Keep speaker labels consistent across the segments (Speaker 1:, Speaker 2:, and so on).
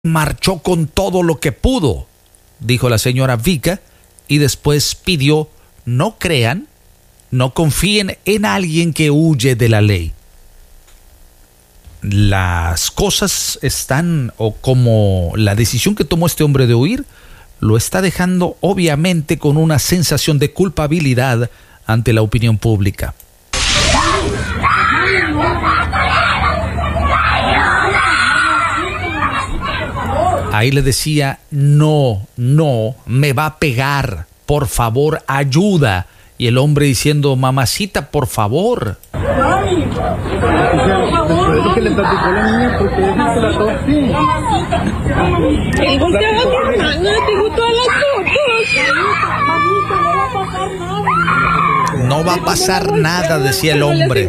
Speaker 1: marchó con todo lo que pudo, dijo la señora Vika, y después pidió: no crean, no confíen en alguien que huye de la ley. Las cosas están, o como la decisión que tomó este hombre de huir, lo está dejando obviamente con una sensación de culpabilidad ante la opinión pública. Ahí le decía: no, me va a pegar, por favor, ayuda. Y el hombre diciendo: mamacita, por favor.
Speaker 2: Ay, después que le platicó a la niña, porque ella se la toque.
Speaker 3: Tengo que a mi hermana, tengo todas las fotos.
Speaker 1: No va a pasar nada, decía el hombre.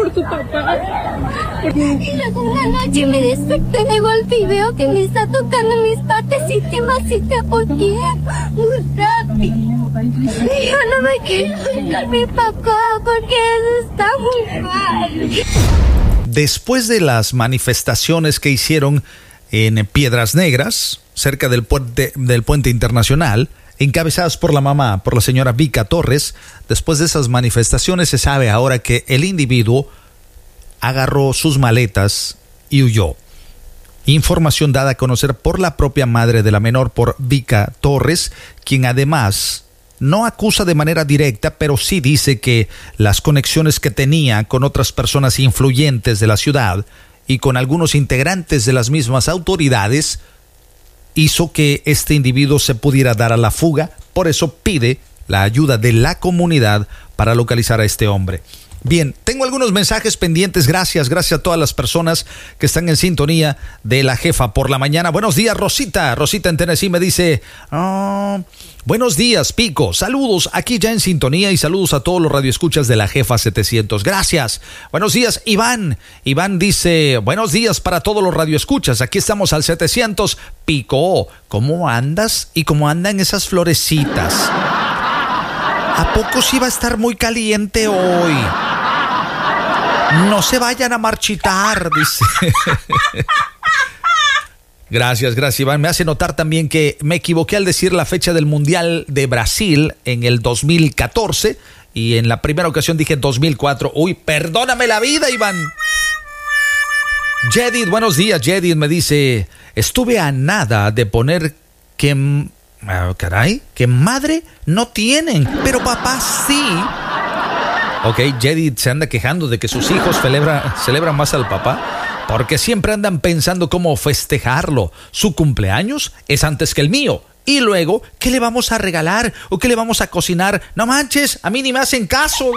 Speaker 4: Y luego una noche me desperté de golpe y veo que me está tocando mis partes íntimas y te apoyé muy rápido. Y yo no me quiero ir con mi papá porque eso está muy mal.
Speaker 1: Después de las manifestaciones que hicieron en Piedras Negras, cerca del puente internacional, encabezadas por la mamá, por la señora Vika Torres, después de esas manifestaciones se sabe ahora que el individuo agarró sus maletas y huyó. Información dada a conocer por la propia madre de la menor, por Vika Torres, quien además no acusa de manera directa, pero sí dice que las conexiones que tenía con otras personas influyentes de la ciudad y con algunos integrantes de las mismas autoridades hizo que este individuo se pudiera dar a la fuga. Por eso pide la ayuda de la comunidad para localizar a este hombre. Bien, tengo algunos mensajes pendientes. Gracias a todas las personas que están en sintonía de La Jefa por la mañana. Buenos días, Rosita. Rosita en Tennessee me dice: buenos días, Pico. Saludos aquí ya en sintonía y saludos a todos los radioescuchas de La Jefa 700. Gracias. Buenos días, Iván. Iván dice: buenos días para todos los radioescuchas. Aquí estamos al 700. Pico, ¿cómo andas y cómo andan esas florecitas? ¿A poco sí va a estar muy caliente hoy? No se vayan a marchitar, dice. Gracias, Iván. Me hace notar también que me equivoqué al decir la fecha del Mundial de Brasil en el 2014 y en la primera ocasión dije 2004. Uy, perdóname la vida, Iván. Jedid, buenos días. Jedid me dice: estuve a nada de poner que... que madre no tienen, pero papá sí. Ok, Jedid se anda quejando de que sus hijos celebran más al papá porque siempre andan pensando cómo festejarlo. Su cumpleaños es antes que el mío. Y luego, ¿qué le vamos a regalar? ¿O qué le vamos a cocinar? No manches, a mí ni me hacen caso.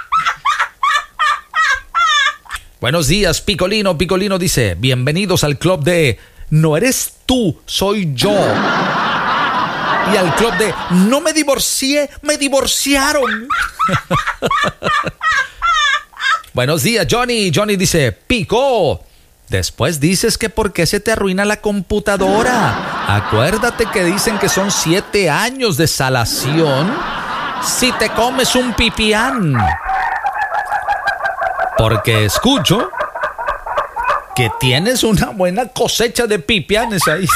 Speaker 1: Buenos días, Picolino. Picolino dice: bienvenidos al club de no eres tú, soy yo. Y al club de no me divorcié, me divorciaron. Buenos días, Johnny. Johnny dice: Pico, después dices que por qué se te arruina la computadora. Acuérdate que dicen que son 7 años de salación si te comes un pipián. Porque escucho que tienes una buena cosecha de pipianes ahí.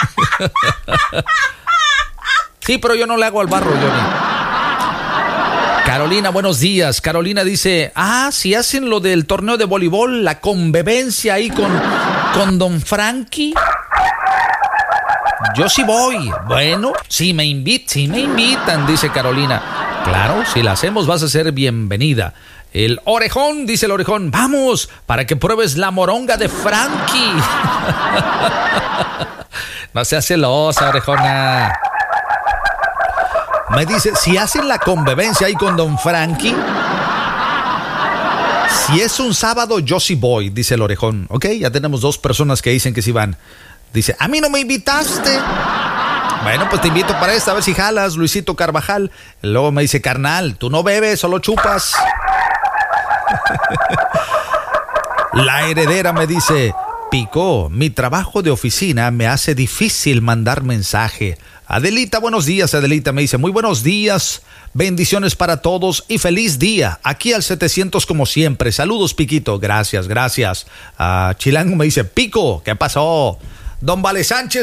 Speaker 1: Sí, pero yo no le hago al barro, Johnny. Carolina, buenos días. Carolina dice: si hacen lo del torneo de voleibol, la convivencia ahí con Don Frankie. Yo sí voy. Bueno, si me invitan, dice Carolina. Claro, si la hacemos vas a ser bienvenida. El Orejón, dice el Orejón: vamos, para que pruebes la moronga de Frankie. No seas celosa, Orejona. Me dice: si hacen la convivencia ahí con Don Frankie, si es un sábado, yo sí voy, dice el Orejón. Ok, ya tenemos 2 personas que dicen que sí van. Dice: a mí no me invitaste. Bueno, pues te invito para esta, a ver si jalas, Luisito Carvajal. Luego me dice: carnal, tú no bebes, solo chupas. La Heredera me dice: Pico, mi trabajo de oficina me hace difícil mandar mensaje. Adelita, buenos días. Adelita me dice: muy buenos días, bendiciones para todos y feliz día. Aquí al 700 como siempre. Saludos, Piquito. Gracias. Chilango me dice: Pico, ¿qué pasó? Don Vale Sánchez